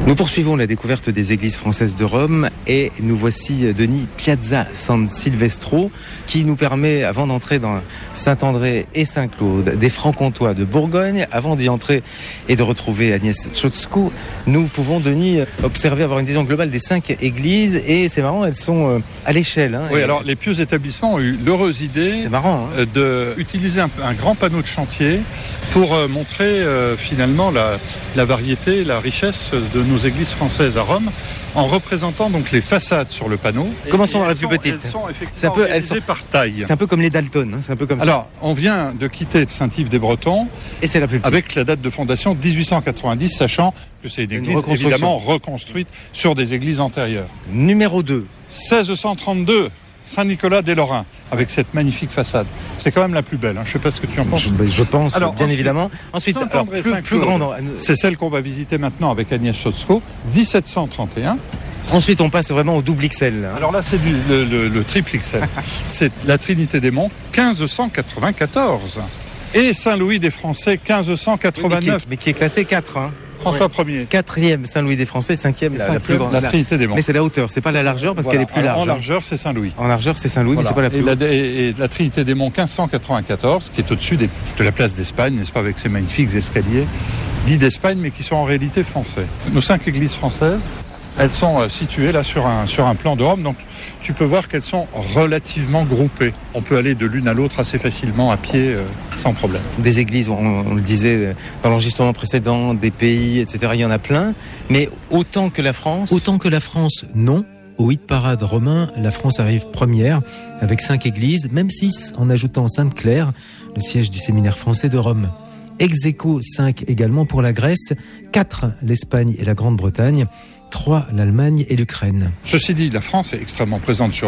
Nous poursuivons la découverte des églises françaises de Rome et nous voici, Denis, Piazza San Silvestro, qui nous permet, avant d'entrer dans Saint-André et Saint-Claude, des Francs-Comtois de Bourgogne, avant d'y entrer et de retrouver Agnès Chotskou, nous pouvons, Denis, observer, avoir une vision globale des 5 églises et c'est marrant, elles sont à l'échelle. Oui, alors les pieux établissements ont eu l'heureuse idée d'utiliser un grand panneau de chantier pour montrer finalement la variété, la richesse de nos églises françaises à Rome, en représentant donc les façades sur le panneau. Commençons par la plus petite. Elles sont effectivement organisées par taille. C'est un peu comme les Dalton, c'est un peu comme Alors, on vient de quitter Saint-Yves-des-Bretons, et c'est la plus petite, avec la date de fondation 1890, sachant que c'est une église évidemment reconstruite sur des églises antérieures. Numéro 2. 1632. Saint-Nicolas des Lorrains, avec cette magnifique façade. C'est quand même la plus belle, je ne sais pas ce que tu en penses. Je pense, alors, bien évidemment. Ensuite, plus grande. C'est celle qu'on va visiter maintenant avec Agnès Chotskou, 1731. Ensuite, on passe vraiment au double XL. Alors là, c'est le triple XL. C'est la Trinité des Monts, 1594. Et Saint-Louis des Français, 1589. Mais qui est classé 4, François Ier. 4e Saint-Louis des Français, 5e la plus grande. La Trinité des Monts. Mais c'est la hauteur, c'est pas la largeur parce qu'elle est plus large. En largeur, c'est Saint-Louis. En largeur, c'est Saint-Louis, mais c'est pas la plus grande. Et la Trinité des Monts 1594, qui est au-dessus de la place d'Espagne, n'est-ce pas, avec ses magnifiques escaliers, dits d'Espagne, mais qui sont en réalité français. Nos 5 églises françaises, elles sont situées là sur un plan de Rome, donc tu peux voir qu'elles sont relativement groupées. On peut aller de l'une à l'autre assez facilement à pied, sans problème. Des églises, on le disait dans l'enregistrement précédent, des pays, etc., il y en a plein, mais autant que la France... Autant que la France, non. Au hit parade romain, la France arrive première, avec 5 églises, même 6, en ajoutant Sainte-Claire, le siège du séminaire français de Rome. Ex aequo 5 également pour la Grèce, 4 l'Espagne et la Grande-Bretagne, 3 l'Allemagne et l'Ukraine. Ceci dit, la France est extrêmement présente sur